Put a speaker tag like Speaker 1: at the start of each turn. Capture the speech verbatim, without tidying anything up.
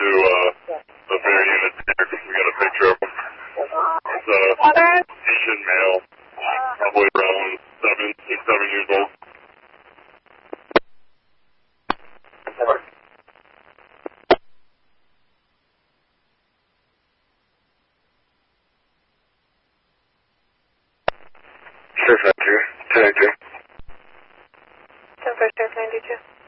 Speaker 1: to uh, the fair unit there. We got a picture of him. It's a Asian male, probably around seven, six, seven years old. Surf ninety-two. ten ninety-two.
Speaker 2: ten four Surf ninety-two.